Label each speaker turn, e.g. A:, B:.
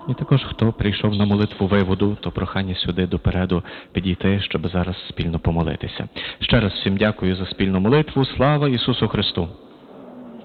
A: І також, хто прийшов на молитву виводу, то прохання сюди допереду підійти, щоб зараз спільно помолитися. Ще раз всім дякую за спільну молитву. Слава Ісусу Христу!